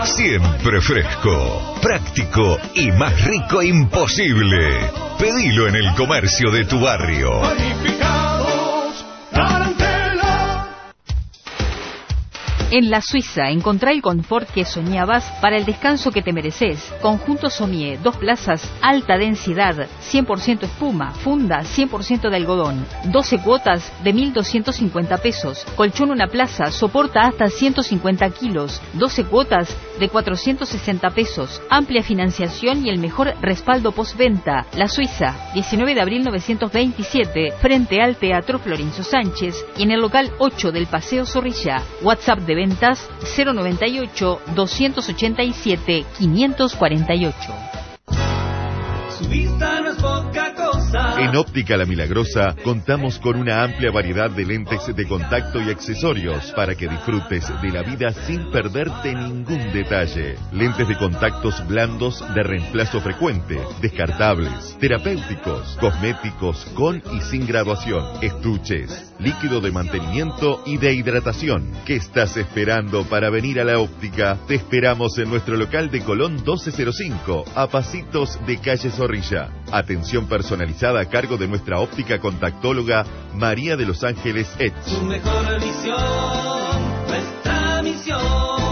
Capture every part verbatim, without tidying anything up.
Siempre fresco, práctico y más rico imposible. Pedilo en el comercio de tu barrio. En La Suiza, encontrá el confort que soñabas para el descanso que te mereces. Conjunto Sommier, dos plazas, alta densidad, cien por ciento espuma, funda, cien por ciento de algodón. doce cuotas de mil doscientos cincuenta pesos. Colchón una plaza, soporta hasta ciento cincuenta kilos. doce cuotas de cuatrocientos sesenta pesos. Amplia financiación y el mejor respaldo postventa. La Suiza, diecinueve de abril novecientos veintisiete, frente al Teatro Florencio Sánchez y en el local ocho del Paseo Zorrilla. WhatsApp de ventas cero noventa y ocho, doscientos ochenta y siete, quinientos cuarenta y ocho. Su vista no es poca cosa. En Óptica La Milagrosa contamos con una amplia variedad de lentes de contacto y accesorios para que disfrutes de la vida sin perderte ningún detalle. Lentes de contactos blandos de reemplazo frecuente, descartables, terapéuticos, cosméticos con y sin graduación, estuches, líquido de mantenimiento y de hidratación. ¿Qué estás esperando para venir a la óptica? Te esperamos en nuestro local de Colón doce cero cinco, a pasitos de calle Zorrilla. Atención personalizada a cargo de nuestra óptica contactóloga María de los Ángeles Edge. Tu mejor visión, nuestra misión.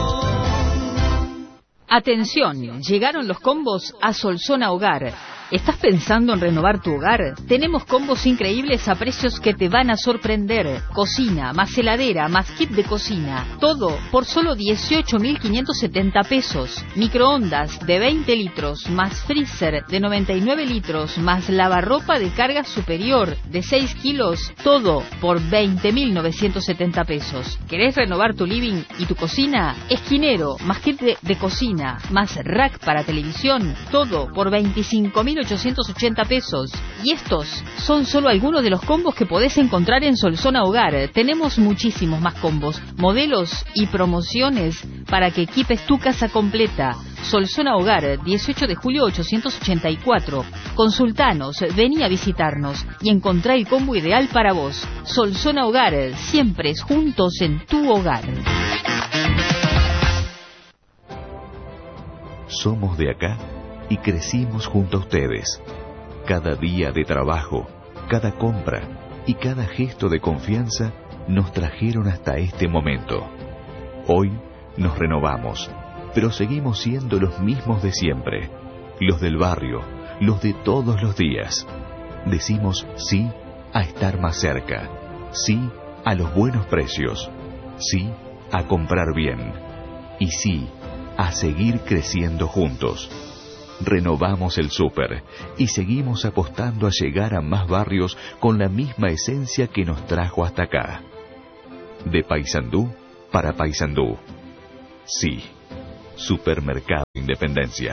Atención, llegaron los combos a Solzona Hogar. ¿Estás pensando en renovar tu hogar? Tenemos combos increíbles a precios que te van a sorprender. Cocina, más heladera, más kit de cocina. Todo por solo dieciocho mil quinientos setenta pesos. Microondas de veinte litros, más freezer de noventa y nueve litros, más lavarropa de carga superior de seis kilos. Todo por veinte mil novecientos setenta pesos. ¿Querés renovar tu living y tu cocina? Esquinero, más kit de, de cocina, más rack para televisión. Todo por veinticinco mil ochocientos ochenta pesos. Y estos son solo algunos de los combos que podés encontrar en Solzona Hogar. Tenemos muchísimos más combos, modelos y promociones para que equipes tu casa completa. Solzona Hogar, dieciocho de julio ochocientos ochenta y cuatro. Consultanos, vení a visitarnos y encontrá el combo ideal para vos. Solzona Hogar, siempre juntos en tu hogar. Somos de acá y crecimos junto a ustedes. Cada día de trabajo, cada compra y cada gesto de confianza nos trajeron hasta este momento. Hoy nos renovamos, pero seguimos siendo los mismos de siempre, los del barrio, los de todos los días. Decimos sí a estar más cerca, sí a los buenos precios, sí a comprar bien y sí a seguir creciendo juntos. Renovamos el súper y seguimos apostando a llegar a más barrios con la misma esencia que nos trajo hasta acá. De Paysandú para Paysandú. Sí, Supermercado Independencia.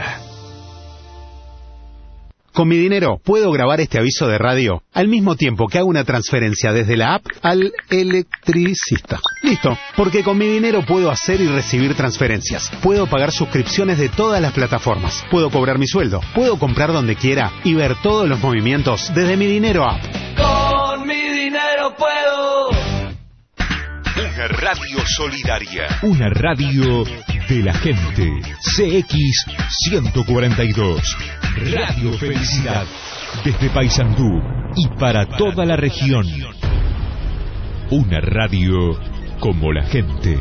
Con mi dinero puedo grabar este aviso de radio al mismo tiempo que hago una transferencia desde la app al electricista. Listo, porque con mi dinero puedo hacer y recibir transferencias. Puedo pagar suscripciones de todas las plataformas. Puedo cobrar mi sueldo. Puedo comprar donde quiera y ver todos los movimientos desde mi dinero app. Con mi dinero puedo. Una radio solidaria. Una radio de la gente. C X ciento cuarenta y dos. Radio Felicidad. Desde Paysandú y para toda la región. Una radio como la gente.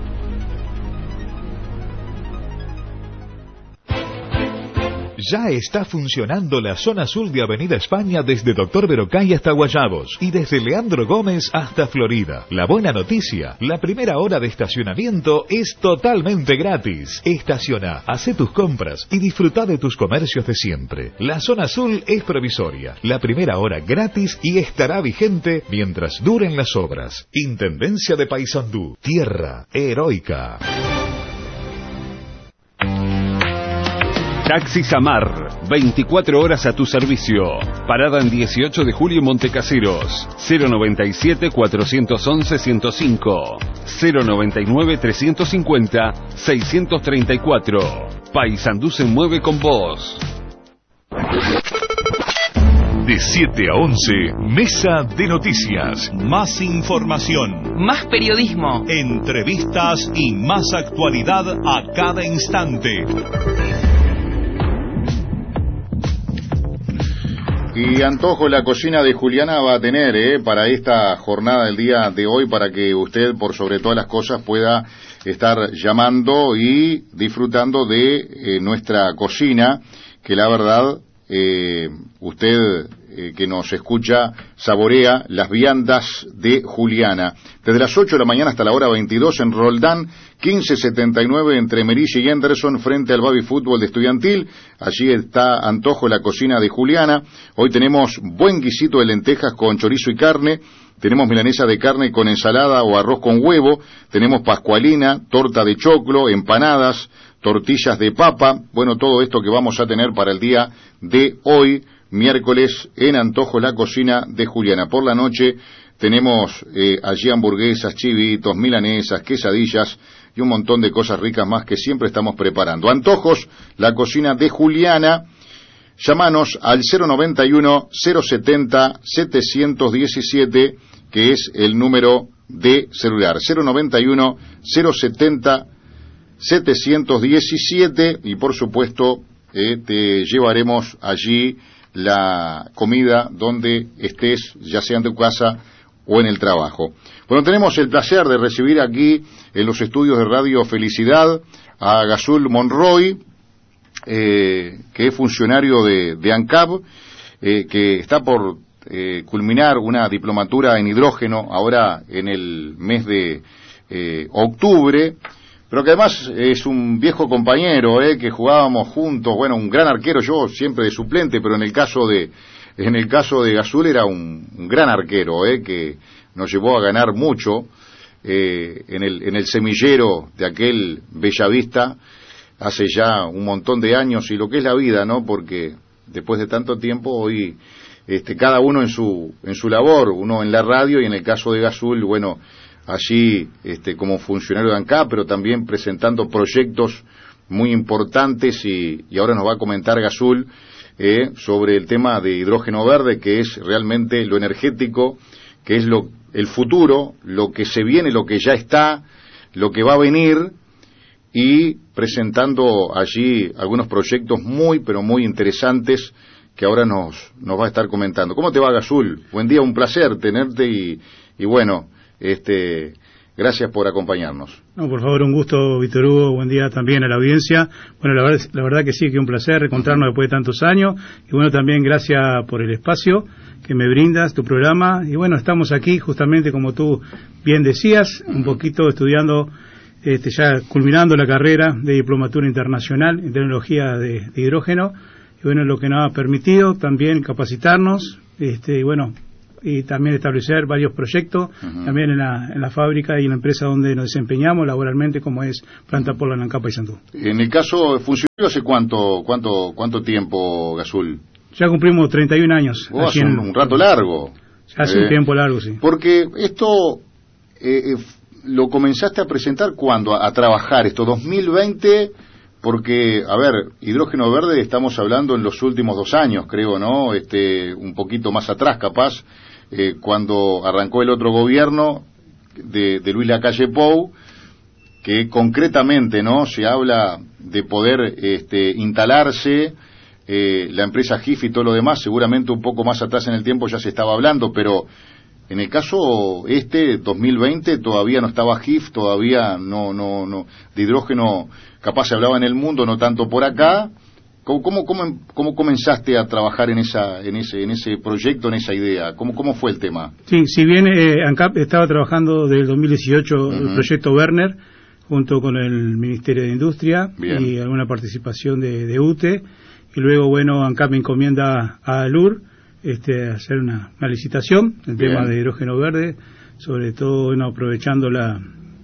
Ya está funcionando la zona sur de Avenida España desde Doctor Verocay hasta Guayabos y desde Leandro Gómez hasta Florida. La buena noticia, la primera hora de estacionamiento es totalmente gratis. Estaciona, hace tus compras y disfruta de tus comercios de siempre. La zona azul es provisoria, la primera hora gratis y estará vigente mientras duren las obras. Intendencia de Paysandú, tierra heroica. Taxi Samar, veinticuatro horas a tu servicio. Parada en dieciocho de julio Montecaseros. cero noventa y siete, cuatrocientos once, ciento cinco. cero noventa y nueve, trescientos cincuenta, seiscientos treinta y cuatro. Paysandú se mueve con vos. De siete a once, Mesa de Noticias. Más información, Más periodismo. entrevistas y más actualidad a cada instante. Y antojo la cocina de Juliana va a tener eh, para esta jornada del día de hoy, para que usted, por sobre todas las cosas, pueda estar llamando y disfrutando de eh, nuestra cocina, que la verdad, eh, usted eh, que nos escucha, saborea las viandas de Juliana. Desde las ocho de la mañana hasta la hora veintidós en Roldán, quince setenta y nueve entre Merilla y Henderson, frente al Baby Fútbol de Estudiantil. Allí está Antojo la cocina de Juliana. Hoy tenemos buen guisito de lentejas con chorizo y carne. Tenemos milanesa de carne con ensalada o arroz con huevo. Tenemos pascualina, torta de choclo, empanadas, tortillas de papa. Bueno, todo esto que vamos a tener para el día de hoy, miércoles, en Antojo la cocina de Juliana. Por la noche tenemos eh, allí hamburguesas, chivitos, milanesas, quesadillas y un montón de cosas ricas más que siempre estamos preparando. Antojos, la cocina de Juliana. Llámanos al cero noventa y uno, cero setenta, setecientos diecisiete, que es el número de celular. cero noventa y uno, cero setenta, setecientos diecisiete, y por supuesto eh, te llevaremos allí la comida donde estés, ya sea en tu casa o en el trabajo. Bueno, tenemos el placer de recibir aquí en los estudios de Radio Felicidad a Gazul Monroy, eh, que es funcionario de, de ANCAP, eh, que está por eh, culminar una diplomatura en hidrógeno ahora en el mes de eh, octubre, pero que además es un viejo compañero, eh, que jugábamos juntos, bueno, un gran arquero, yo siempre de suplente, pero en el caso de en el caso de Gazul era un, un gran arquero, eh, que nos llevó a ganar mucho eh, en el en el semillero de aquel Bellavista hace ya un montón de años, y lo que es la vida, ¿no? Porque después de tanto tiempo hoy este cada uno en su en su labor, uno en la radio y en el caso de Gazul, bueno, allí este como funcionario de ANCAP, pero también presentando proyectos muy importantes, y, y ahora nos va a comentar Gazul eh, sobre el tema de hidrógeno verde, que es realmente lo energético, que es lo el futuro, lo que se viene, lo que ya está, lo que va a venir, y presentando allí algunos proyectos muy, pero muy interesantes que ahora nos, nos va a estar comentando. ¿Cómo te va, Gazul? Buen día, un placer tenerte y, y bueno, este, gracias por acompañarnos. No, por favor, un gusto, Víctor Hugo, buen día también a la audiencia. Bueno, la verdad, la verdad que sí, que un placer reencontrarnos después de tantos años, y bueno, también gracias por el espacio que me brindas, tu programa, y bueno, estamos aquí justamente como tú bien decías, un poquito estudiando, este, ya culminando la carrera de diplomatura internacional en tecnología de, de hidrógeno, y bueno, lo que nos ha permitido también capacitarnos, este, y bueno, y también establecer varios proyectos, uh-huh. también en la, en la fábrica y en la empresa donde nos desempeñamos laboralmente, como es Planta Portland, ANCAP Paysandú. En el caso funcionario, ¿hace cuánto cuánto cuánto tiempo, Gazul? Ya cumplimos treinta y un años. Oh, hace un, un rato largo. Hace eh, un tiempo largo, sí. Porque esto eh, lo comenzaste a presentar ¿cuándo? A, a trabajar esto, dos mil veinte, porque, a ver, hidrógeno verde estamos hablando en los últimos dos años, creo, ¿no? Este, un poquito más atrás, capaz, eh, cuando arrancó el otro gobierno de, de Luis Lacalle Pou, que concretamente, ¿no? Se habla de poder este, instalarse eh, la empresa G I F y todo lo demás. Seguramente un poco más atrás en el tiempo ya se estaba hablando, pero en el caso este, dos mil veinte, todavía no estaba G I F, todavía no, no, no, de hidrógeno capaz se hablaba en el mundo, no tanto por acá. ¿Cómo, cómo, cómo, cómo comenzaste a trabajar en esa, en ese, en ese proyecto, en esa idea? ¿Cómo, cómo fue el tema? Sí, si bien eh, ANCAP estaba trabajando desde el dos mil dieciocho uh-huh. el proyecto Werner, junto con el Ministerio de Industria, bien, y alguna participación de, de U T E, y luego, bueno, ANCAP me encomienda a ALUR este, hacer una, una licitación, el bien, tema de hidrógeno verde, sobre todo, bueno, aprovechando la,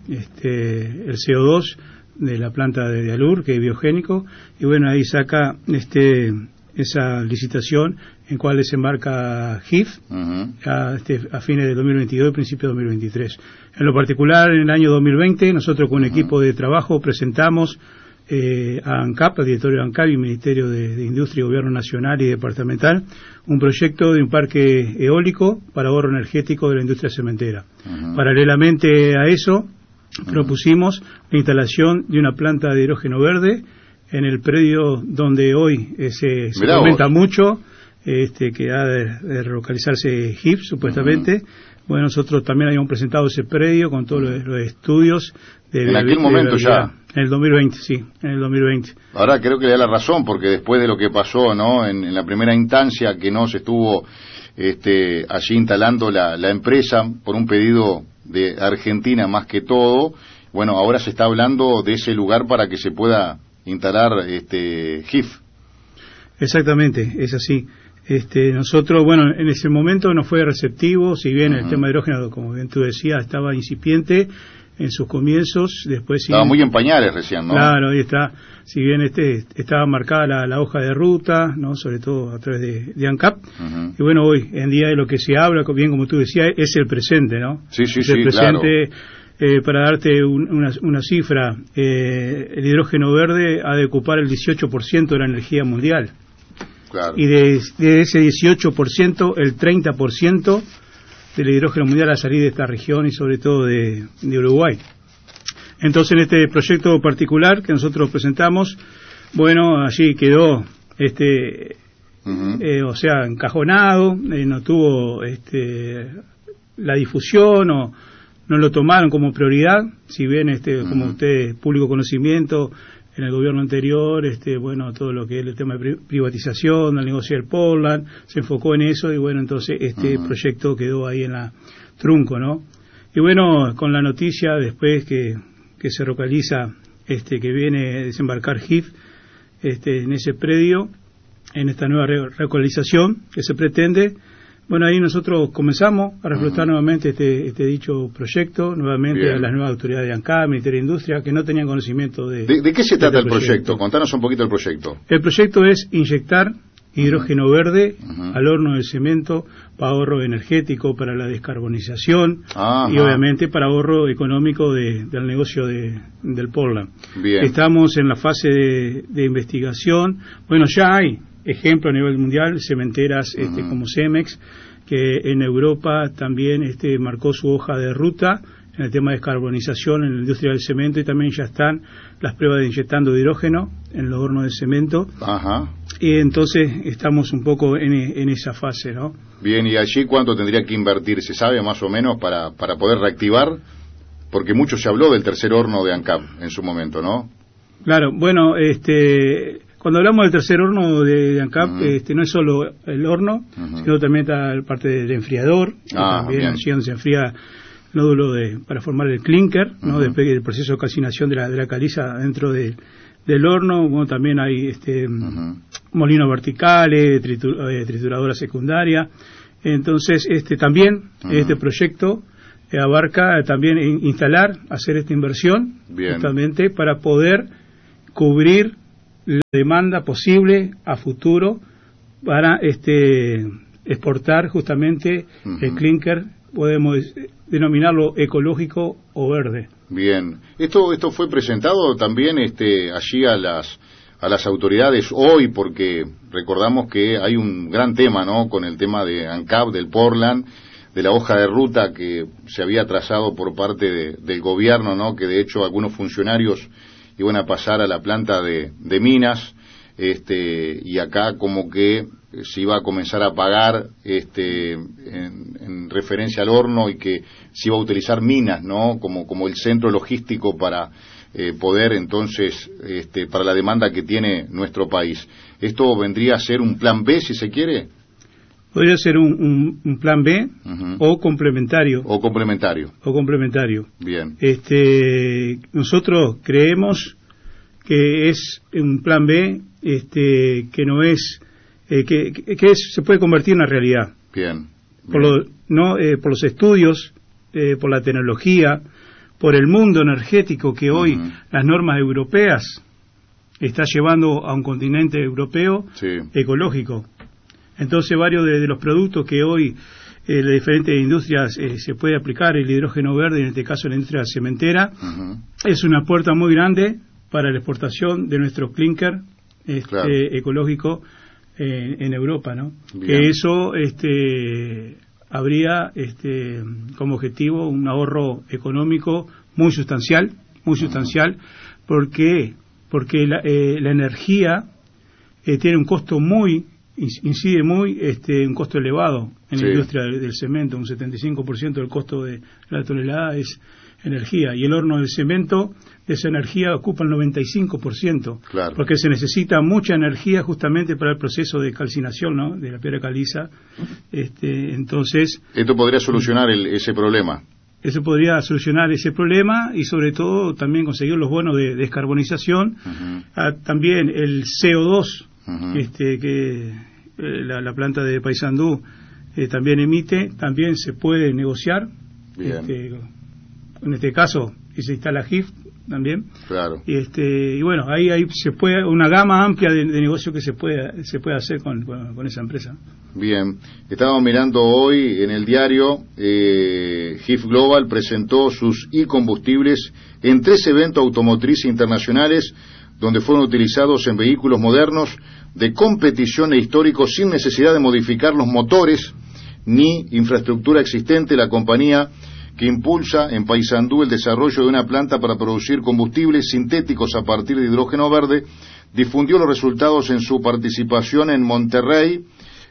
este, el C O dos de la planta de, de ALUR, que es biogénico, y bueno, ahí saca este esa licitación en cual desembarca G I F uh-huh. a, este, a fines de dos mil veintidós y principios de dos mil veintitrés. En lo particular, en el año dos mil veinte, nosotros con un uh-huh. equipo de trabajo presentamos eh, a ANCAP, al directorio de ANCAP y Ministerio de, de Industria y Gobierno Nacional y Departamental, un proyecto de un parque eólico para ahorro energético de la industria cementera. Uh-huh. Paralelamente a eso, uh-huh. propusimos la instalación de una planta de hidrógeno verde en el predio donde hoy eh, se, se comenta mucho, este, que ha de, de relocalizarse G I F, supuestamente. Uh-huh. Bueno, nosotros también habíamos presentado ese predio con todos los, los estudios. De, en aquel de, momento de ya. En el dos mil veinte, sí, en el dos mil veinte. Ahora creo que le da la razón, porque después de lo que pasó, ¿no? En, en la primera instancia, que no se estuvo este, allí instalando la, la empresa por un pedido de Argentina más que todo, bueno, ahora se está hablando de ese lugar para que se pueda instalar este G I F. Exactamente, es así. Este, nosotros, bueno, en ese momento no fue receptivo, si bien uh-huh. el tema de hidrógeno, como bien tú decías, estaba incipiente en sus comienzos, después estaba sí, muy en pañales recién, ¿no? Claro, ahí está, si bien este estaba marcada la, la hoja de ruta, no, sobre todo a través de, de ANCAP, uh-huh. y bueno, hoy en día de lo que se habla, bien como tú decías, es el presente, ¿no? Sí, sí, es sí, el presente, claro. eh, para darte un, una, una cifra, eh, el hidrógeno verde ha de ocupar el dieciocho por ciento de la energía mundial. Claro. Y de, de ese dieciocho por ciento, el treinta por ciento del hidrógeno mundial a salir de esta región y sobre todo de, de Uruguay. Entonces, en este proyecto particular que nosotros presentamos, bueno, allí quedó, este, uh-huh. eh, o sea, encajonado, eh, no tuvo este, la difusión o no lo tomaron como prioridad, si bien, este, uh-huh. como usted, público conocimiento, en el gobierno anterior, este, bueno, todo lo que es el tema de privatización, el negocio del Portland, se enfocó en eso y bueno, entonces este uh-huh. proyecto quedó ahí en la trunco, ¿no? Y bueno, con la noticia después que, que se localiza, este, que viene a desembarcar G I F, este, en ese predio, en esta nueva relocalización que se pretende. Bueno, ahí nosotros comenzamos a reflotar uh-huh. nuevamente este, este dicho proyecto, nuevamente Bien. a las nuevas autoridades de ANCAP, Ministerio de Industria, que no tenían conocimiento de... ¿De, de qué se trata el proyecto? proyecto? Contanos un poquito el proyecto. El proyecto es inyectar hidrógeno uh-huh. verde uh-huh. al horno del cemento para ahorro energético, para la descarbonización uh-huh. y obviamente para ahorro económico de, del negocio de, del Portland. Bien. Estamos en la fase de, de investigación. Bueno, ya hay ejemplo a nivel mundial, cementeras este, uh-huh. como Cemex, que en Europa también este, marcó su hoja de ruta en el tema de descarbonización en la industria del cemento y también ya están las pruebas de inyectando hidrógeno en los hornos de cemento. Ajá. Y entonces estamos un poco en, en esa fase, ¿no? Bien, ¿y allí cuánto tendría que invertir, se sabe más o menos, para, para poder reactivar? Porque mucho se habló del tercer horno de ANCAP en su momento, ¿no? Claro, bueno, este... Cuando hablamos del tercer horno de ANCAP, uh-huh. este, no es solo el horno, uh-huh. sino también está la parte del enfriador, ah, también bien. allí donde se enfría el nódulo de, para formar el clinker, ¿no? Uh-huh. Después del proceso de calcinación de la, de la caliza dentro de, del horno. Bueno, también hay este uh-huh. molinos verticales, tritur, eh, trituradora secundaria. Entonces, este también uh-huh. este proyecto eh, abarca también in, instalar, hacer esta inversión, bien. justamente para poder cubrir la demanda posible a futuro para este exportar justamente uh-huh. el clinker, podemos denominarlo ecológico o verde. Bien, esto esto fue presentado también este allí a las a las autoridades hoy, porque recordamos que hay un gran tema, ¿no?, con el tema de ANCAP, del Portland, de la hoja de ruta que se había trazado por parte de, del gobierno, ¿no?, que de hecho algunos funcionarios iban a pasar a la planta de, de minas, este, y acá como que se iba a comenzar a pagar este, en, en referencia al horno y que se iba a utilizar minas, ¿no?, como, como el centro logístico para eh, poder entonces, este, para la demanda que tiene nuestro país. ¿Esto vendría a ser un plan B, si se quiere? Podría ser un, un, un plan B uh-huh. o complementario. O complementario. O complementario. Bien. Este, nosotros creemos que es un plan B este, que no es, eh, que, que es, se puede convertir en una realidad. Bien. Bien. Por, lo, no, eh, por los estudios, eh, por la tecnología, por el mundo energético que hoy uh-huh. las normas europeas está llevando a un continente europeo sí. ecológico. Entonces, varios de, de los productos que hoy eh, las diferentes industrias eh, se puede aplicar, el hidrógeno verde, en este caso la industria cementera, uh-huh. es una puerta muy grande para la exportación de nuestro clinker este, claro. ecológico eh, en Europa, ¿no? Bien. Que eso este, habría este, como objetivo un ahorro económico muy sustancial, muy uh-huh. sustancial, porque porque la, eh, la energía eh, tiene un costo muy incide muy este un costo elevado en sí. la industria del, del cemento. Un setenta y cinco por ciento del costo de la tonelada es energía, y el horno del cemento, de esa energía ocupa el noventa y cinco por ciento, claro. porque se necesita mucha energía justamente para el proceso de calcinación, ¿no?, de la piedra caliza. Este, entonces esto podría solucionar el, ese problema. Eso podría solucionar ese problema y sobre todo también conseguir los bonos de descarbonización. Uh-huh. Ah, también el C O dos uh-huh. este, que eh, la, la planta de Paysandú eh, también emite, también se puede negociar. Este, en este caso se instala G I F también. Claro. Y, este, y bueno, ahí, ahí se puede, una gama amplia de, de negocio que se puede, se puede hacer con, con, con esa empresa. Bien, estábamos mirando hoy en el diario, eh, G I F Global presentó sus e-combustibles en tres eventos automotrices internacionales donde fueron utilizados en vehículos modernos de competición e históricos sin necesidad de modificar los motores ni infraestructura existente. La compañía que impulsa en Paysandú el desarrollo de una planta para producir combustibles sintéticos a partir de hidrógeno verde, difundió los resultados en su participación en Monterrey,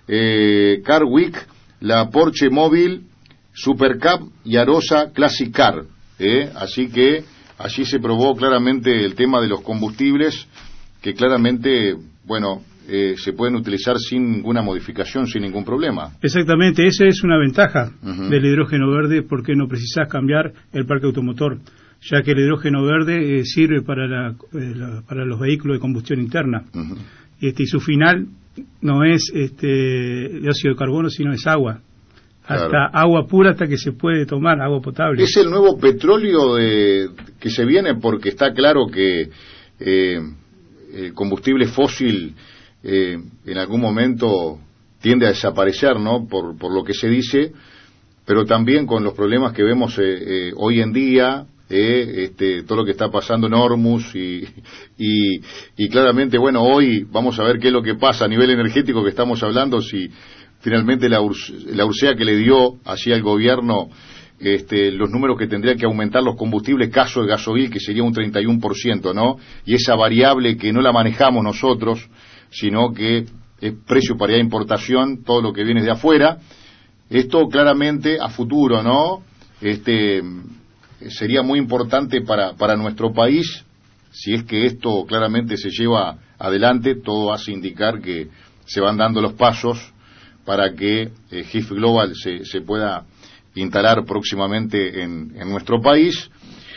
eh, Car Week, la Porsche Mobile, Super Cup y Arosa Classic Car. Eh, así que allí se probó claramente el tema de los combustibles, que claramente, bueno, eh, se pueden utilizar sin ninguna modificación, sin ningún problema. Exactamente, esa es una ventaja uh-huh. del hidrógeno verde, porque no precisas cambiar el parque automotor, ya que el hidrógeno verde eh, sirve para la, eh, la, para los vehículos de combustión interna. Uh-huh. y, este, y su final no es este dióxido de carbono, sino es agua. Hasta claro. agua pura, hasta que se puede tomar, agua potable. Es el nuevo petróleo de, que se viene, porque está claro que eh, el combustible fósil eh, en algún momento tiende a desaparecer, ¿no?, por, por lo que se dice, pero también con los problemas que vemos eh, eh, hoy en día, eh, este, todo lo que está pasando en Hormuz y, y, y claramente, bueno, hoy vamos a ver qué es lo que pasa a nivel energético que estamos hablando, si finalmente la, la URSEA que le dio así al gobierno este, los números que tendría que aumentar los combustibles, caso de gasoil, que sería un treinta y uno por ciento, ¿no? Y esa variable que no la manejamos nosotros, sino que es precio paridad de importación, todo lo que viene de afuera. Esto claramente a futuro, ¿no? Este, sería muy importante para, para nuestro país, si es que esto claramente se lleva adelante. Todo hace indicar que se van dando los pasos para que eh, G I F Global se, se pueda instalar próximamente en, en nuestro país,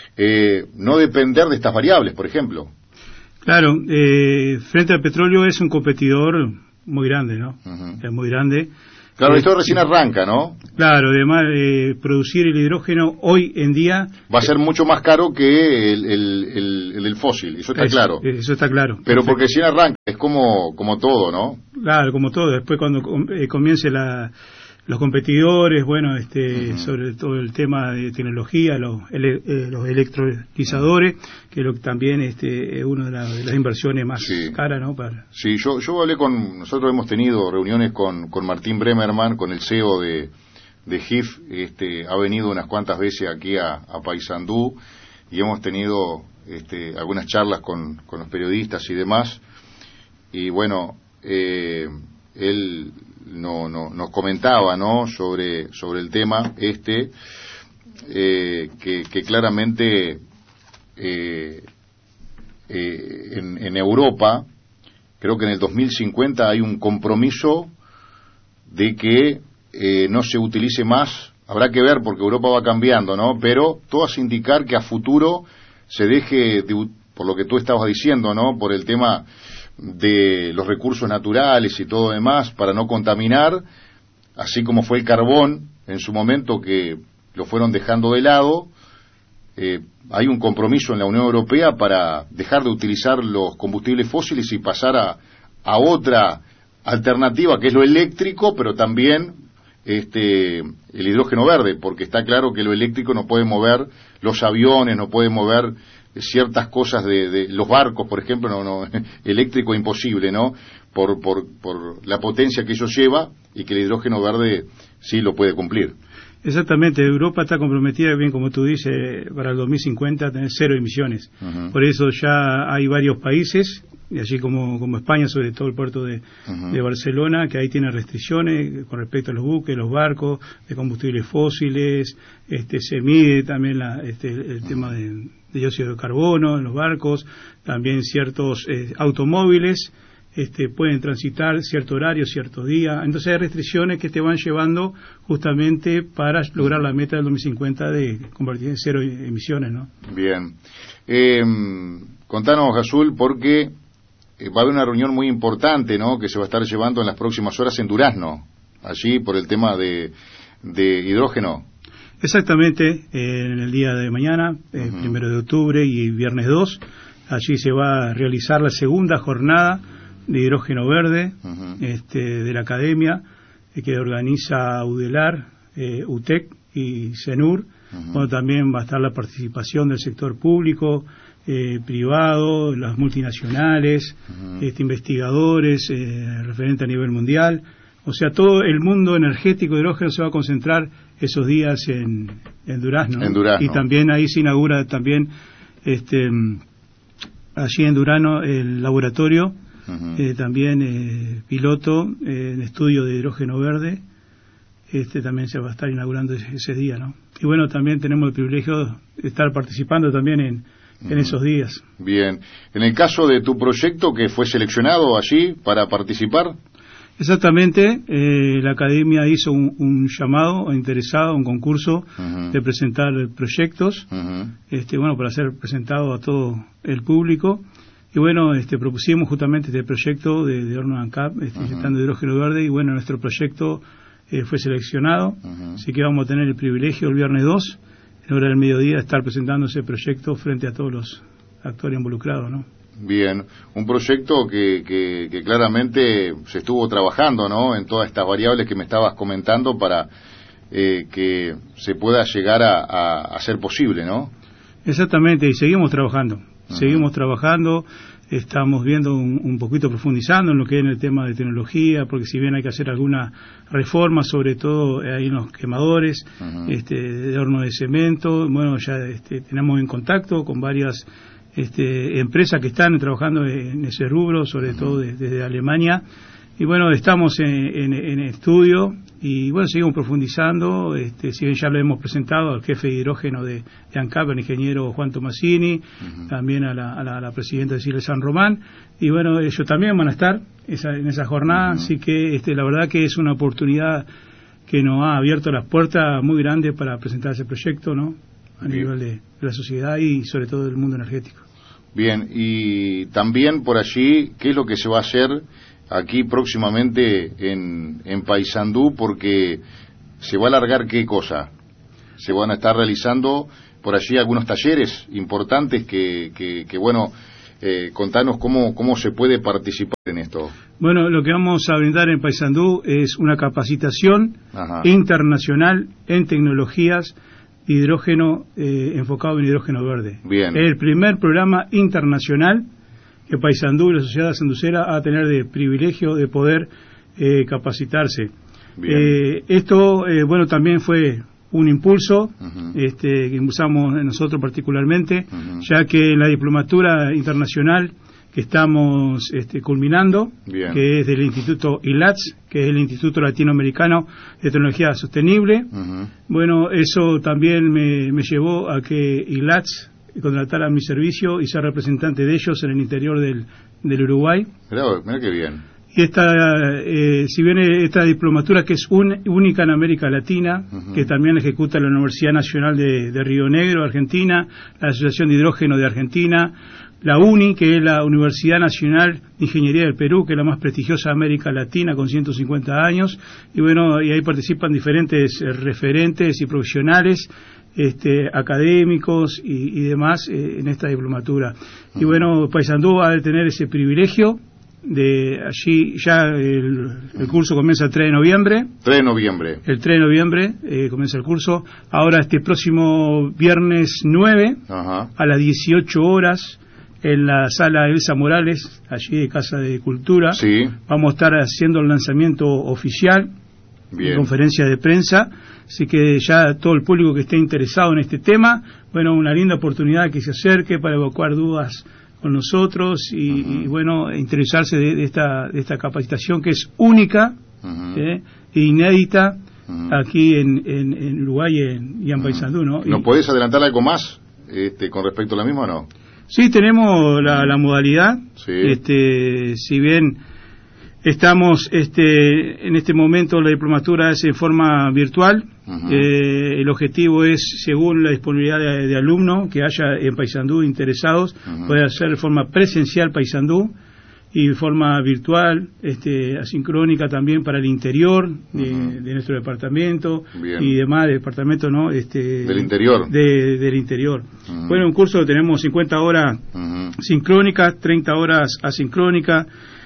eh, no depender de estas variables, por ejemplo. Claro, eh, frente al petróleo es un competidor muy grande, ¿no? Uh-huh. Es muy grande. Claro, eh, esto recién arranca, ¿no? Claro, además eh, producir el hidrógeno hoy en día va a ser mucho más caro que el, el, el, el, el fósil, eso está eso, claro. Eso está claro. Pero porque recién arranca, es como como todo, ¿no? Claro, como todo. Después cuando eh, comience la los competidores, bueno, este, uh-huh. sobre todo el tema de tecnología, los, ele, eh, los electrolizadores, que lo, también este, es una de, la, de las inversiones más sí. caras, ¿no? Para... Sí, yo, yo hablé con, nosotros hemos tenido reuniones con, con Martín Bremerman, con el C E O de, de G I F, este, ha venido unas cuantas veces aquí a, a Paysandú, y hemos tenido este, algunas charlas con, con los periodistas y demás, y bueno, eh, él no, no, nos comentaba, ¿no?, sobre, sobre el tema este, eh, que, que claramente eh, eh, en, en Europa, creo que en el dos mil cincuenta hay un compromiso de que eh, no se utilice más. Habrá que ver porque Europa va cambiando, ¿no?, pero todo hace indicar que a futuro se deje, de, por lo que tú estabas diciendo, ¿no?, por el tema de los recursos naturales y todo demás, para no contaminar, así como fue el carbón en su momento, que lo fueron dejando de lado. Eh, hay un compromiso en la Unión Europea para dejar de utilizar los combustibles fósiles y pasar a, a otra alternativa, que es lo eléctrico, pero también este el hidrógeno verde, porque está claro que lo eléctrico no puede mover los aviones, no puede mover ciertas cosas de, de los barcos, por ejemplo, no, no eléctrico imposible, ¿no? Por, por, por la potencia que eso lleva y que el hidrógeno verde sí lo puede cumplir. Exactamente, Europa está comprometida, bien como tú dices, para el dos mil cincuenta a tener cero emisiones. Uh-huh. Por eso ya hay varios países, y allí como, como España, sobre todo el puerto de, uh-huh. de Barcelona, que ahí tiene restricciones con respecto a los buques, los barcos, de combustibles fósiles, este se mide también la, este, el uh-huh. tema de, de dióxido de carbono en los barcos, también ciertos eh, automóviles Este, pueden transitar cierto horario, cierto día. Entonces hay restricciones que te van llevando justamente para lograr la meta del dos mil cincuenta de convertir en cero emisiones, ¿no? Bien. Eh, contanos, Azul, porque va a haber una reunión muy importante, ¿no?, que se va a estar llevando en las próximas horas en Durazno, allí por el tema de, de hidrógeno. Exactamente, eh, en el día de mañana, eh, uh-huh. primero de octubre y viernes dos, allí se va a realizar la segunda jornada de hidrógeno verde uh-huh. este, de la academia eh, que organiza UDELAR, eh, UTEC y CENUR. Uh-huh. Bueno, también va a estar la participación del sector público, eh, privado, las multinacionales, uh-huh. este, investigadores, eh, referente a nivel mundial. O sea, todo el mundo energético de hidrógeno se va a concentrar esos días en, en Durazno. En Durazno. Y también ahí se inaugura también este, allí en Durazno el laboratorio. Uh-huh. Eh, también eh, piloto eh, en estudio de hidrógeno verde, este también se va a estar inaugurando ese, ese día, ¿no? Y bueno, también tenemos el privilegio de estar participando también en, uh-huh. en esos días. Bien. En el caso de tu proyecto que fue seleccionado allí para participar. Exactamente, eh, la academia hizo un, un llamado interesado, un concurso uh-huh. de presentar proyectos, uh-huh. este bueno, para ser presentado a todo el público. Y bueno, este, propusimos justamente este proyecto de, de horno ANCAP, este, inyectando uh-huh. hidrógeno verde, y bueno, nuestro proyecto eh, fue seleccionado, uh-huh. así que vamos a tener el privilegio el viernes dos, en hora del mediodía, de estar presentando ese proyecto frente a todos los actores involucrados, ¿no? Bien, un proyecto que, que, que claramente se estuvo trabajando, ¿no?, en todas estas variables que me estabas comentando para eh, que se pueda llegar a, a, a ser posible, ¿no? Exactamente, y seguimos trabajando. Seguimos trabajando, estamos viendo un, un poquito profundizando en lo que es en el tema de tecnología, porque si bien hay que hacer alguna reforma, sobre todo ahí en los quemadores, uh-huh. este, de horno de cemento, bueno, ya este, tenemos en contacto con varias este, empresas que están trabajando en ese rubro, sobre uh-huh. todo desde de Alemania, y bueno, estamos en, en, en estudio, y bueno, seguimos profundizando, este, si bien ya lo hemos presentado al jefe de hidrógeno de, de ANCAP, el ingeniero Juan Tomasini, uh-huh. también a la, a, la, a la presidenta de Chile San Román, y bueno, ellos también van a estar esa, en esa jornada, uh-huh. así que este, la verdad que es una oportunidad que nos ha abierto las puertas muy grandes para presentar ese proyecto, ¿no?, a Bien. nivel de, de la sociedad y sobre todo del mundo energético. Bien, y también por allí, ¿qué es lo que se va a hacer aquí próximamente en, en Paysandú? Porque se va a alargar qué cosa. Se van a estar realizando por allí algunos talleres importantes que, que, que bueno, eh, contanos cómo, cómo se puede participar en esto. Bueno, lo que vamos a brindar en Paysandú es una capacitación Ajá. internacional en tecnologías de hidrógeno eh, enfocado en hidrógeno verde. Bien. Es el primer programa internacional que Paysandú y la sociedad sanducera va a tener de privilegio de poder eh, capacitarse. Eh, esto, eh, bueno, también fue un impulso uh-huh. este, que impulsamos nosotros particularmente, uh-huh. ya que la diplomatura internacional que estamos este, culminando, Bien. que es del Instituto I L A T S, que es el Instituto Latinoamericano de Tecnología Sostenible, uh-huh. bueno, eso también me, me llevó a que I L A T S contratar a mi servicio y ser representante de ellos en el interior del, del Uruguay. Mirá, mirá qué bien. Y esta, eh, si bien esta diplomatura que es un, única en América Latina, uh-huh. que también ejecuta la Universidad Nacional de, de Río Negro, Argentina, la Asociación de Hidrógeno de Argentina, la UNI, que es la Universidad Nacional de Ingeniería del Perú, que es la más prestigiosa de América Latina, con ciento cincuenta años, y bueno, y ahí participan diferentes eh, referentes y profesionales, este, académicos y, y demás eh, en esta diplomatura. Uh-huh. Y bueno, Paysandú va a tener ese privilegio de allí ya el, el curso comienza el tres de noviembre. tres de noviembre. El tres de noviembre eh, comienza el curso. Ahora este próximo viernes nueve, Ajá. a las dieciocho horas, en la sala Elsa Morales, allí de Casa de Cultura. Sí. Vamos a estar haciendo el lanzamiento oficial, Bien. conferencia de prensa. Así que ya todo el público que esté interesado en este tema, bueno, una linda oportunidad que se acerque para evacuar dudas con nosotros y, uh-huh. y bueno, interesarse de, de esta de esta capacitación que es única, uh-huh. eh, e inédita uh-huh. aquí en, en, en Uruguay y en, y en uh-huh. Paysandú, ¿no? ¿Nos podés adelantar algo más este, con respecto a la misma o no? Sí, tenemos la, la modalidad. Sí. Este, si bien estamos este, en este momento la diplomatura es en forma virtual, uh-huh. eh, el objetivo es, según la disponibilidad de, de alumnos que haya en Paysandú interesados, uh-huh. poder hacer de forma presencial Paysandú y de forma virtual, este, asincrónica también para el interior de, uh-huh. de nuestro departamento. Bien. Y demás departamento, ¿no? Este, del interior. De, del interior. Uh-huh. Bueno, un curso que tenemos cincuenta horas uh-huh. sincrónicas, treinta horas asincrónicas,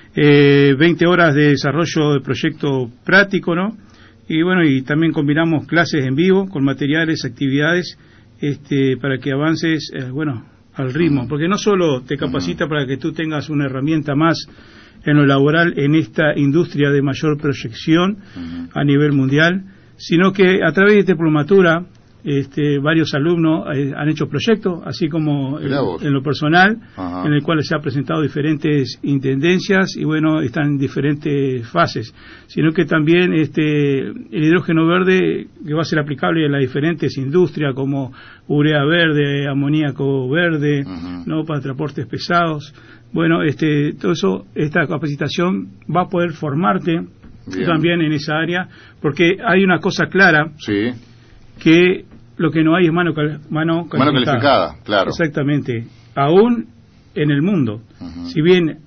eh, veinte horas de desarrollo de proyecto práctico, ¿no? Y bueno, y también combinamos clases en vivo con materiales, actividades, este, para que avances, eh, bueno, al ritmo, uh-huh. porque no solo te capacita uh-huh. para que tú tengas una herramienta más en lo laboral en esta industria de mayor proyección uh-huh. a nivel mundial, sino que a través de esta diplomatura este, varios alumnos eh, han hecho proyectos, así como el, en lo personal, uh-huh. en el cual se han presentado diferentes intendencias y bueno, están en diferentes fases, sino que también este, el hidrógeno verde que va a ser aplicable en las diferentes industrias como urea verde, amoníaco verde, uh-huh. no para transportes pesados. Bueno, este, todo eso, esta capacitación va a poder formarte Bien. también en esa área, porque hay una cosa clara, sí. que lo que no hay es mano, mano calificada. Mano calificada, claro. Exactamente. Aún en el mundo. Uh-huh. Si bien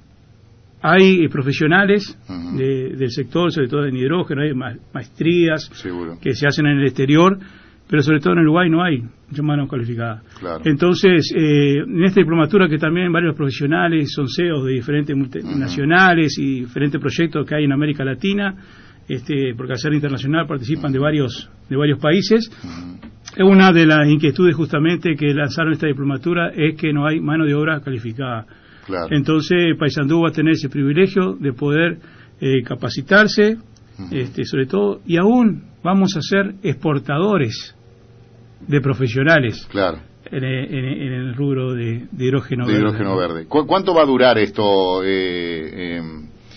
hay profesionales uh-huh. de, del sector, sobre todo en hidrógeno, hay ma- maestrías Seguro. que se hacen en el exterior, pero sobre todo en Uruguay no hay mucha mano calificada. Claro. Entonces, eh, en esta diplomatura que también varios profesionales son C E Os de diferentes multinacionales uh-huh. y diferentes proyectos que hay en América Latina, este, porque al ser internacional participan uh-huh. de varios de varios países. Uh-huh. Una de las inquietudes justamente que lanzaron esta diplomatura es que no hay mano de obra calificada. Claro. Entonces Paysandú va a tener ese privilegio de poder eh, capacitarse, uh-huh. este, sobre todo, y aún vamos a ser exportadores de profesionales. Claro. En, en, en el rubro de, de hidrógeno de verde. hidrógeno verde. ¿Cu- ¿Cuánto va a durar esto, eh, eh,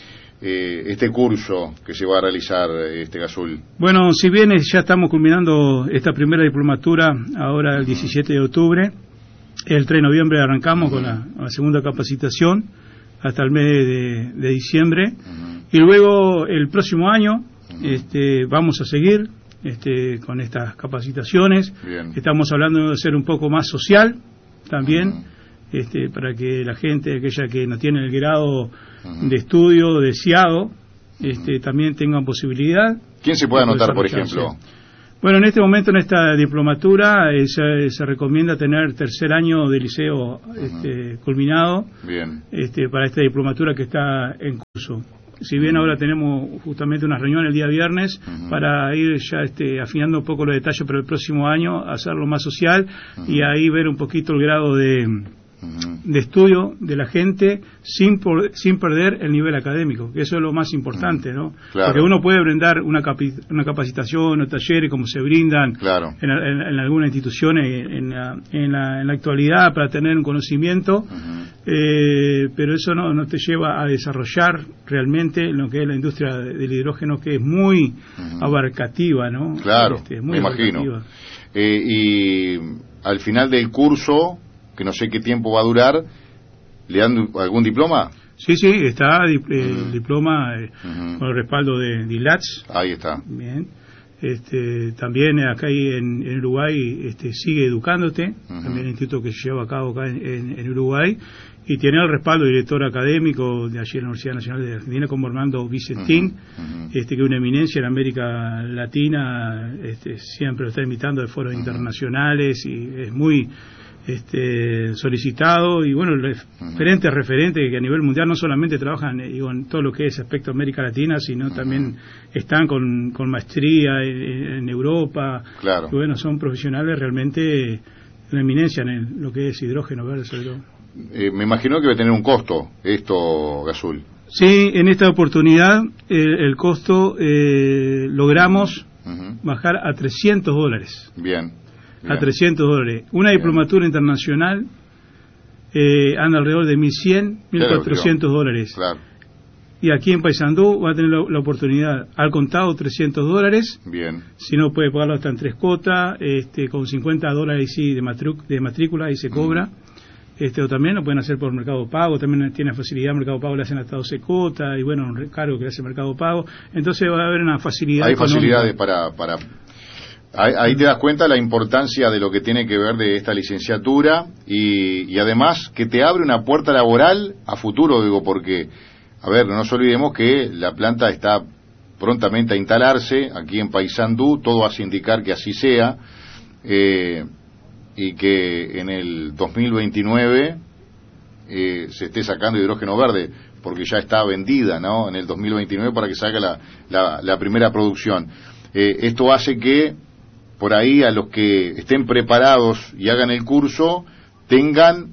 eh, este curso que se va a realizar, este Gazul? Bueno, si bien ya estamos culminando esta primera diplomatura ahora el diecisiete de octubre, el tres de noviembre arrancamos uh-huh. con la, la segunda capacitación hasta el mes de, de diciembre uh-huh. y luego el próximo año uh-huh. este, vamos a seguir este, con estas capacitaciones. Bien. Estamos hablando de ser un poco más social también, uh-huh. este, para que la gente, aquella que no tiene el grado uh-huh. de estudio deseado, este, uh-huh. también tengan posibilidad. ¿Quién se puede anotar, por ejemplo? Bueno, en este momento, en esta diplomatura, eh, se, se recomienda tener tercer año de liceo uh-huh. este, culminado. Bien. Este, para esta diplomatura que está en curso. Si bien ahora tenemos justamente una reunión el día viernes uh-huh. para ir ya este, afinando un poco los detalles para el próximo año, hacerlo más social uh-huh. y ahí ver un poquito el grado de, uh-huh. de estudio de la gente sin por, sin perder el nivel académico, que eso es lo más importante, ¿no? Claro. Porque uno puede brindar una, capi, una capacitación o talleres como se brindan claro. en, en, en algunas instituciones en la, en, la, en la actualidad para tener un conocimiento, uh-huh. eh, pero eso no, no te lleva a desarrollar realmente lo que es la industria del hidrógeno, que es muy uh-huh. abarcativa, ¿no? Claro, este, muy me imagino. Eh, y al final del curso, que no sé qué tiempo va a durar, ¿le dan algún diploma? Sí, sí, está eh, uh-huh. el diploma eh, uh-huh. con el respaldo de, de I L A T S. Ahí está. Bien. Este, también acá en, en Uruguay este, sigue educándote, uh-huh. también el instituto que se lleva a cabo acá en, en, en Uruguay, y tiene el respaldo del director académico de allí en la Universidad Nacional de Argentina, como Armando Vicentín, uh-huh. este, que es una eminencia en América Latina, este, siempre lo está invitando de foros uh-huh. internacionales y es muy este, solicitado, y bueno, los diferentes uh-huh. referentes que a nivel mundial no solamente trabajan digo, en todo lo que es aspecto América Latina, sino uh-huh. también están con, con maestría en, en Europa. Claro. Y bueno, son profesionales realmente de una eminencia en el, lo que es hidrógeno verde sobre todo. Eh, me imagino que va a tener un costo esto, Gazul. Sí, en esta oportunidad el, el costo eh, logramos uh-huh. bajar a trescientos dólares. Bien. Bien. A trescientos dólares. Una Bien. diplomatura internacional eh, anda alrededor de mil cien, mil cuatrocientos dólares. Claro. Y aquí en Paysandú va a tener la, la oportunidad, al contado trescientos dólares. Bien. Si no, puede pagarlo hasta en tres cuotas, este, con cincuenta dólares sí, de, matru- de matrícula y se cobra. Uh-huh. Este, o también lo pueden hacer por Mercado Pago, también tiene facilidad, Mercado Pago le hacen hasta doce cuotas, y bueno, un recargo que le hace Mercado Pago. Entonces va a haber una facilidad. Hay económica. Facilidades para... para... Ahí, ahí te das cuenta la importancia de lo que tiene que ver de esta licenciatura y, y además que te abre una puerta laboral a futuro, digo, porque, a ver, no nos olvidemos que la planta está prontamente a instalarse aquí en Paysandú, todo hace indicar que así sea, eh, y que en el dos mil veintinueve eh, se esté sacando hidrógeno verde, porque ya está vendida, ¿no?, en el dos mil veintinueve para que salga la, la, la primera producción. Eh, esto hace que por ahí a los que estén preparados y hagan el curso tengan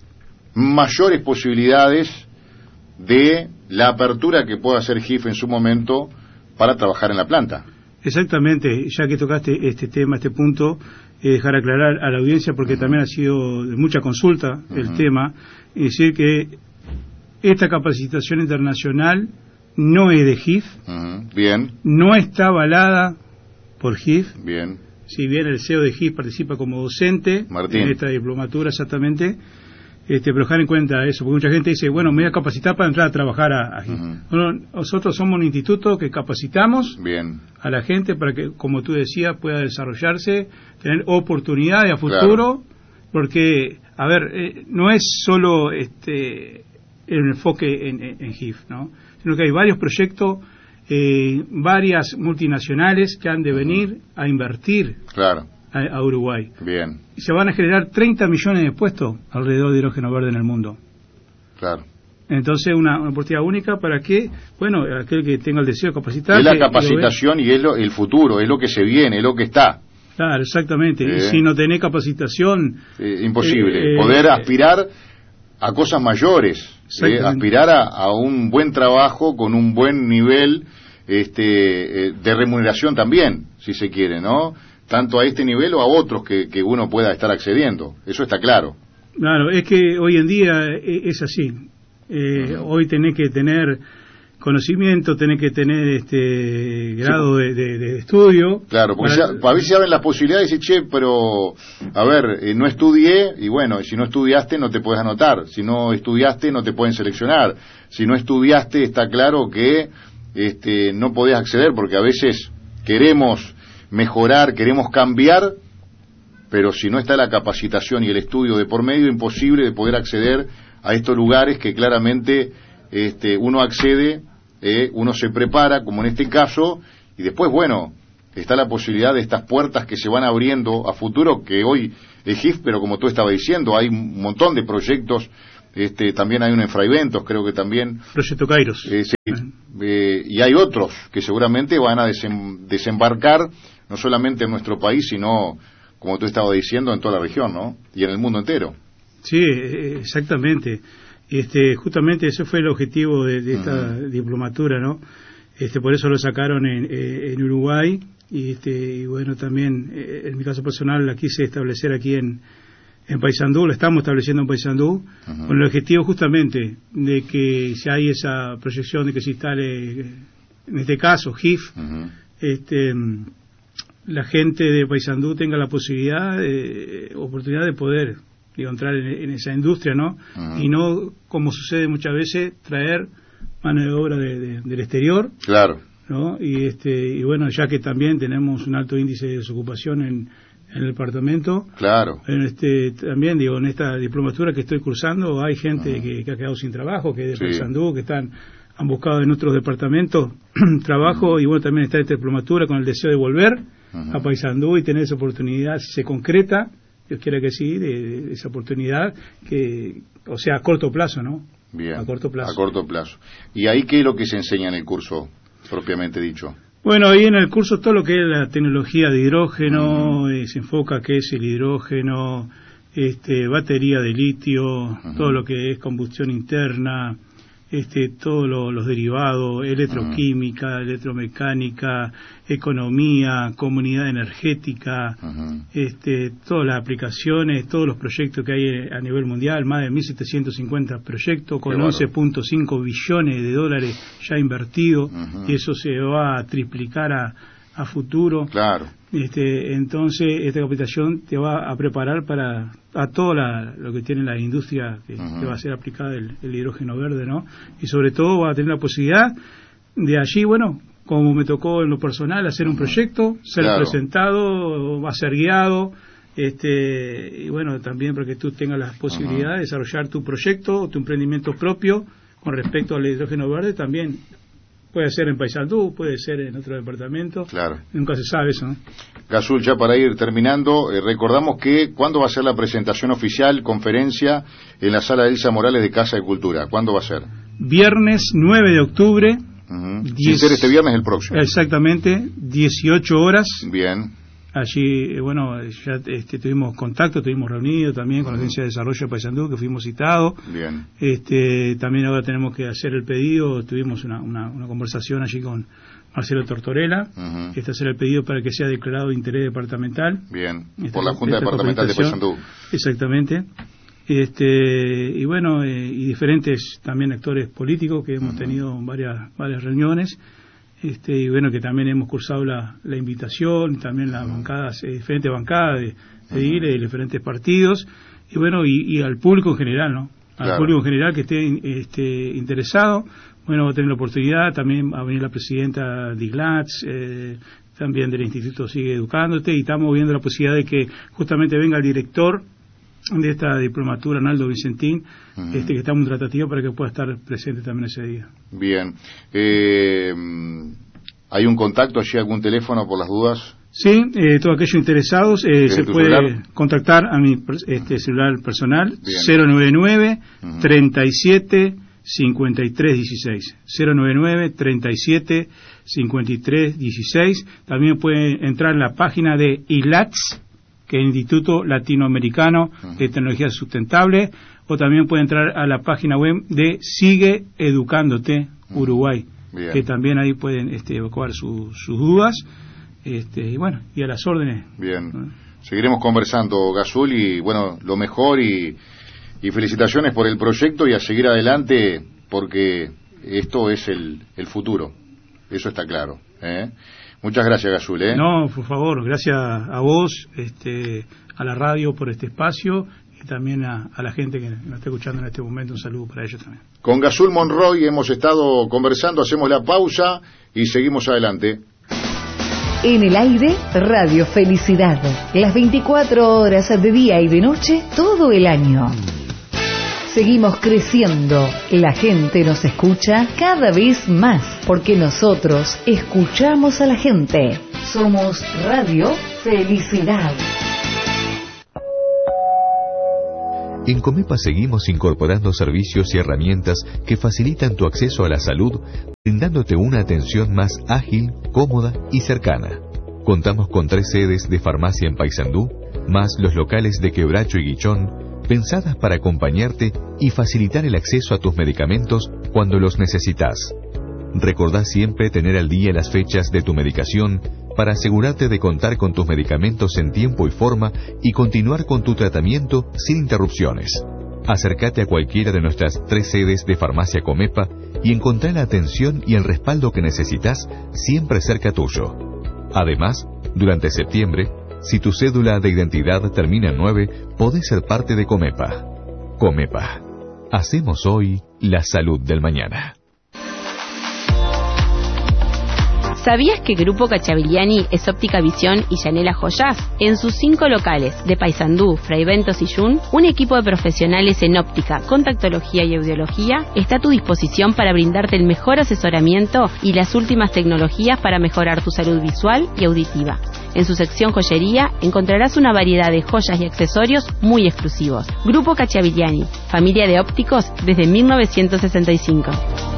mayores posibilidades de la apertura que pueda hacer G I F en su momento para trabajar en la planta. Exactamente, ya que tocaste este tema, este punto, eh, dejar aclarar a la audiencia, porque uh-huh. también ha sido de mucha consulta uh-huh. el tema, es decir que esta capacitación internacional no es de G I F, uh-huh. Bien. No está avalada por G I F. Bien. Si bien el C E O de G I F participa como docente Martín. en esta diplomatura exactamente, este, pero dejar en cuenta eso, porque mucha gente dice, bueno, me voy a capacitar para entrar a trabajar a, a G I F. Uh-huh. Bueno, nosotros somos un instituto que capacitamos Bien. a la gente para que, como tú decías, pueda desarrollarse, tener oportunidades a futuro, claro. Porque, a ver, eh, no es solo este el enfoque en, en, en G I F, ¿no?, sino que hay varios proyectos, eh, varias multinacionales que han de venir uh-huh. a invertir claro. a, a Uruguay. Bien. Y se van a generar treinta millones de puestos alrededor de hidrógeno verde en el mundo. Claro. Entonces, una, una oportunidad única para que, bueno, aquel que tenga el deseo de capacitar... Es la capacitación y es lo, el futuro, es lo que se viene, es lo que está. Claro, exactamente. Eh, y si no tenés capacitación... Eh, imposible. Eh, Poder eh, aspirar a cosas mayores, eh, aspirar a, a un buen trabajo con un buen nivel este, eh, de remuneración también, si se quiere, ¿no? Tanto a este nivel o a otros que, que uno pueda estar accediendo. Eso está claro. Claro, es que hoy en día es así. Eh, uh-huh. Hoy tenés que tener conocimiento, tenés que tener este grado sí. de, de, de estudio. Claro, porque para... Ya, a veces abren las posibilidades y dicen, che, pero, a ver, eh, no estudié, y bueno, si no estudiaste no te puedes anotar, si no estudiaste no te pueden seleccionar, si no estudiaste está claro que este no podés acceder, porque a veces queremos mejorar, queremos cambiar, pero si no está la capacitación y el estudio de por medio, imposible de poder acceder a estos lugares que claramente este uno accede, eh, uno se prepara, como en este caso, y después, bueno, está la posibilidad de estas puertas que se van abriendo a futuro, que hoy es G I F, pero como tú estabas diciendo, hay un montón de proyectos, este también hay uno en Fraiventos, creo que también... Proyecto Kairos. Eh, sí, eh, y hay otros que seguramente van a desem- desembarcar, no solamente en nuestro país, sino, como tú estabas diciendo, en toda la región, ¿no?, y en el mundo entero. Sí, exactamente. Este, justamente ese fue el objetivo de, de esta uh-huh. diplomatura, ¿no? Este, por eso lo sacaron en, en Uruguay y, este, y bueno, también en mi caso personal la quise establecer aquí en, en Paysandú, lo estamos estableciendo en Paysandú, uh-huh. con el objetivo justamente de que si hay esa proyección de que se instale, en este caso G I F, uh-huh. este, la gente de Paysandú tenga la posibilidad, de, oportunidad de poder digo, entrar en, en esa industria, ¿no? Uh-huh. Y no, como sucede muchas veces, traer mano de obra de, de, del exterior. Claro. ¿No? Y este y bueno, ya que también tenemos un alto índice de desocupación en, en el departamento. Claro. En este, también, digo, en esta diplomatura que estoy cursando, hay gente uh-huh. que, que ha quedado sin trabajo, que es de Paysandú, sí. que están han buscado en otros departamentos trabajo, uh-huh. y bueno, también está esta diplomatura con el deseo de volver uh-huh. a Paysandú y tener esa oportunidad, si se concreta, Dios quiera que sí, de, de esa oportunidad, que, o sea, a corto plazo, ¿no? Bien, a corto plazo. A corto plazo. ¿Y ahí qué es lo que se enseña en el curso, propiamente dicho? Bueno, ahí en el curso todo lo que es la tecnología de hidrógeno, uh-huh. eh, se enfoca qué es el hidrógeno, este, batería de litio, uh-huh. todo lo que es combustión interna, este, todos lo, los derivados, electroquímica, uh-huh. electromecánica, economía, comunidad energética, uh-huh. este, todas las aplicaciones, todos los proyectos que hay a nivel mundial, más de mil setecientos cincuenta proyectos con once punto cinco billones de dólares ya invertidos, uh-huh. y eso se va a triplicar a, a futuro. Claro. Este, entonces esta capacitación te va a preparar para a todo la, lo que tiene la industria que, uh-huh. que va a ser aplicada el, el hidrógeno verde, ¿no? Y sobre todo va a tener la posibilidad de allí, bueno, como me tocó en lo personal hacer un proyecto, ser claro. presentado, va a ser guiado, este, y bueno, también para que tú tengas la posibilidad uh-huh. de desarrollar tu proyecto, tu emprendimiento propio con respecto al hidrógeno verde también. Puede ser en Paysandú, puede ser en otro departamento. Claro. Nunca se sabe eso, ¿no? Gazul, ya para ir terminando, eh, recordamos que ¿cuándo va a ser la presentación oficial, conferencia, en la sala Elsa Morales de Casa de Cultura? ¿Cuándo va a ser? Viernes nueve de octubre. Uh-huh. diez... Sin ser este viernes, el próximo. Exactamente, dieciocho horas. Bien. Allí, bueno, ya este, tuvimos contacto, tuvimos reunido también con la Agencia de Desarrollo de Paysandú, que fuimos citados. Bien. Este, también ahora tenemos que hacer el pedido, tuvimos una, una, una conversación allí con Marcelo Tortorella, uh-huh. este hacer el pedido para que sea declarado de interés departamental. Bien, esta, por la Junta Departamental de Paysandú. Exactamente. Este, y bueno, eh, y diferentes también actores políticos que hemos uh-huh. tenido varias, varias reuniones. Este, y bueno, que también hemos cursado la, la invitación, también las bancadas, eh, diferentes bancadas de, de ir, de diferentes partidos, y bueno, y, y al público en general, ¿no? Al claro. público en general que esté este, interesado, bueno, va a tener la oportunidad, también va a venir la presidenta de I G L A T S, eh, también del Instituto Sigue Educándote, y estamos viendo la posibilidad de que justamente venga el director de esta diplomatura, Arnaldo Vicentín, uh-huh. este que está en tratativa para que pueda estar presente también ese día. Bien. Eh, ¿Hay un contacto allí, algún teléfono por las dudas? Sí, eh, todos aquellos interesados eh, se puede celular? contactar a mi este celular personal. Bien. cero noventa y nueve, uh-huh. treinta y siete, cincuenta y tres dieciséis. cero noventa y nueve, treinta y siete, cincuenta y tres dieciséis. También pueden entrar en la página de I L A T S, que es el Instituto Latinoamericano uh-huh. de Tecnología Sustentable, o también puede entrar a la página web de Sigue Educándote Uruguay, uh-huh. que también ahí pueden este, evacuar su, sus dudas, este, y bueno, y a las órdenes. Bien, ¿no? Seguiremos conversando, Gazul, y bueno, lo mejor, y, y felicitaciones por el proyecto, y a seguir adelante, porque esto es el, el futuro, eso está claro, ¿eh? Muchas gracias, Gazul, ¿eh? No, por favor, gracias a vos, este, a la radio por este espacio, y también a, a la gente que nos está escuchando en este momento. Un saludo para ellos también. Con Gazul Monroy hemos estado conversando, hacemos la pausa y seguimos adelante. En el aire, Radio Felicidad. Las veinticuatro horas de día y de noche, todo el año. Seguimos creciendo. La gente nos escucha cada vez más, porque nosotros escuchamos a la gente. Somos Radio Felicidad. En Comepa seguimos incorporando servicios y herramientas que facilitan tu acceso a la salud, brindándote una atención más ágil, cómoda y cercana. Contamos con tres sedes de farmacia en Paysandú, más los locales de Quebracho y Guichón, pensadas para acompañarte y facilitar el acceso a tus medicamentos cuando los necesitas. Recordá siempre tener al día las fechas de tu medicación para asegurarte de contar con tus medicamentos en tiempo y forma y continuar con tu tratamiento sin interrupciones. Acércate a cualquiera de nuestras tres sedes de Farmacia Comepa y encontrá la atención y el respaldo que necesitas siempre cerca tuyo. Además, durante septiembre, si tu cédula de identidad termina en nueve, podés ser parte de Comepa. Comepa. Hacemos hoy la salud del mañana. ¿Sabías que Grupo Cacciavilliani es Óptica Visión y Yanela Joyas? En sus cinco locales de Paysandú, Fray Bentos y Yun, un equipo de profesionales en óptica, contactología y audiología está a tu disposición para brindarte el mejor asesoramiento y las últimas tecnologías para mejorar tu salud visual y auditiva. En su sección joyería encontrarás una variedad de joyas y accesorios muy exclusivos. Grupo Cacciavilliani, familia de ópticos desde mil novecientos sesenta y cinco.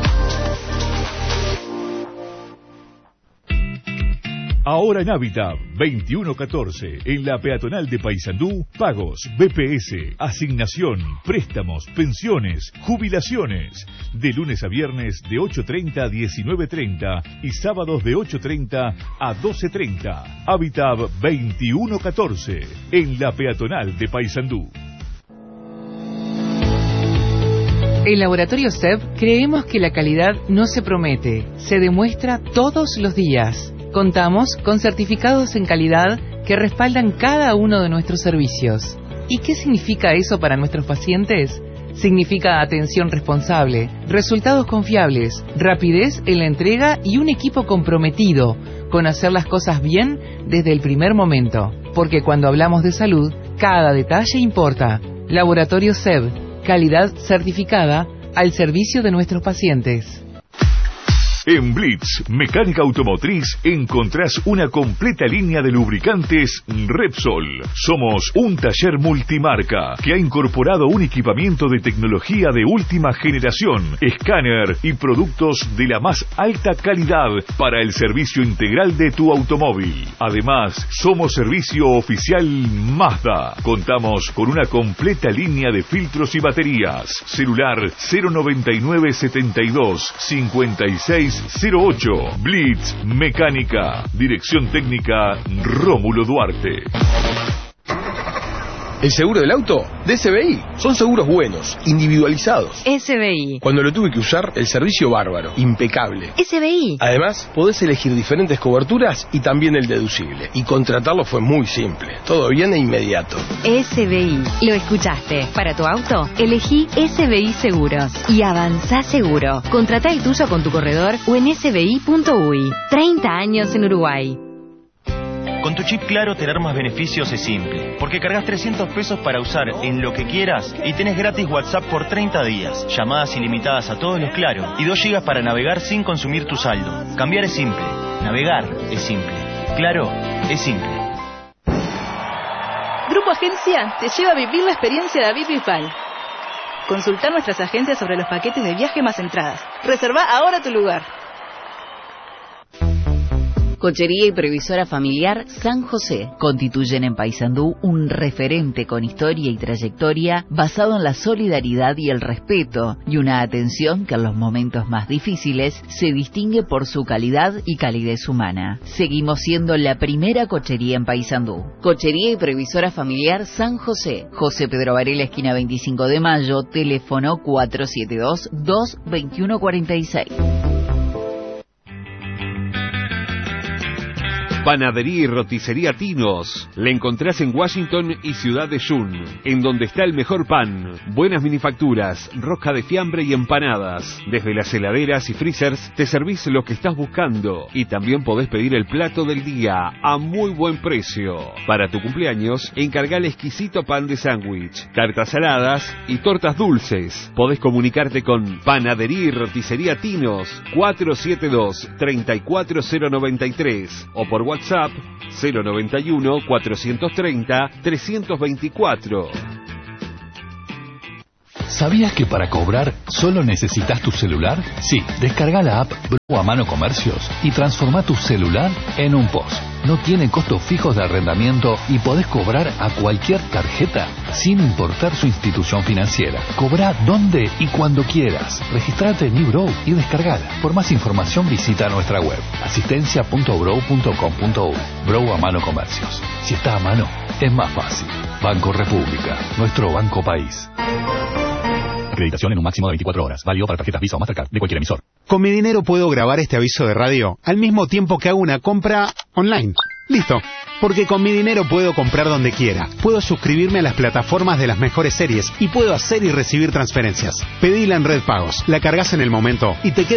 Ahora en Habitat, veintiuno catorce, en la peatonal de Paysandú, pagos, B P S, asignación, préstamos, pensiones, jubilaciones. De lunes a viernes de ocho treinta a diecinueve treinta y sábados de ocho treinta a doce treinta. Habitat veintiuno catorce, en la peatonal de Paysandú. En Laboratorio S E B creemos que la calidad no se promete, se demuestra todos los días. Contamos con certificados en calidad que respaldan cada uno de nuestros servicios. ¿Y qué significa eso para nuestros pacientes? Significa atención responsable, resultados confiables, rapidez en la entrega y un equipo comprometido con hacer las cosas bien desde el primer momento. Porque cuando hablamos de salud, cada detalle importa. Laboratorio S E B, calidad certificada al servicio de nuestros pacientes. En Blitz, mecánica automotriz, encontrás una completa línea de lubricantes Repsol. Somos un taller multimarca que ha incorporado un equipamiento de tecnología de última generación, escáner y productos de la más alta calidad para el servicio integral de tu automóvil. Además, somos servicio oficial Mazda. Contamos con una completa línea de filtros y baterías. Celular cero noventa y nueve setenta y dos cincuenta y seis cero ocho. Blitz Mecánica. Dirección técnica Rómulo Duarte. ¿El seguro del auto? De S B I. Son seguros buenos, individualizados. S B I. Cuando lo tuve que usar, el servicio bárbaro, impecable. S B I. Además, podés elegir diferentes coberturas y también el deducible. Y contratarlo fue muy simple. Todo bien e inmediato. S B I. Lo escuchaste. Para tu auto, elegí S B I Seguros. Y avanzá seguro. Contratá el tuyo con tu corredor o en s b i punto u y. treinta años en Uruguay. Con tu chip Claro tener más beneficios es simple, porque cargas trescientos pesos para usar en lo que quieras y tenés gratis WhatsApp por treinta días, llamadas ilimitadas a todos los Claro y dos gigas para navegar sin consumir tu saldo. Cambiar es simple, navegar es simple, Claro es simple. Grupo Agencia te lleva a vivir la experiencia de David Bisbal. Consultar nuestras agencias sobre los paquetes de viaje más entradas. Reserva ahora tu lugar. Cochería y Previsora Familiar San José constituyen en Paysandú un referente con historia y trayectoria basado en la solidaridad y el respeto y una atención que en los momentos más difíciles se distingue por su calidad y calidez humana. Seguimos siendo la primera cochería en Paysandú. Cochería y Previsora Familiar San José, José Pedro Varela, esquina veinticinco de mayo, teléfono cuatro siete dos, dos dos uno cuatro seis. Panadería y roticería Tinos. La encontrás en Washington y Ciudad de Jun, en donde está el mejor pan, buenas minifacturas, rosca de fiambre y empanadas. Desde las heladeras y freezers te servís lo que estás buscando y también podés pedir el plato del día a muy buen precio. Para tu cumpleaños, encargá el exquisito pan de sándwich, tartas saladas y tortas dulces. Podés comunicarte con Panadería y roticería Tinos cuatro siete dos, tres cuatro cero nueve tres o por WhatsApp cero noventa y uno, cuatrocientos treinta, trescientos veinticuatro. ¿Sabías que para cobrar solo necesitas tu celular? Sí, descarga la app Bro a Mano Comercios y transforma tu celular en un P O S. No tiene costos fijos de arrendamiento y podés cobrar a cualquier tarjeta sin importar su institución financiera. Cobra donde y cuando quieras. Registrate en eBrow y descargala. Por más información visita nuestra web asistencia punto brow punto com punto u. Bro a Mano Comercios. Si está a mano, es más fácil. Banco República, nuestro banco país. Acreditación en un máximo de veinticuatro horas. Válido para tarjetas Visa o Mastercard de cualquier emisor. Con mi dinero puedo grabar este aviso de radio al mismo tiempo que hago una compra online. Listo. Porque con mi dinero puedo comprar donde quiera. Puedo suscribirme a las plataformas de las mejores series y puedo hacer y recibir transferencias. Pedila en Red Pagos. La cargas en el momento y te queda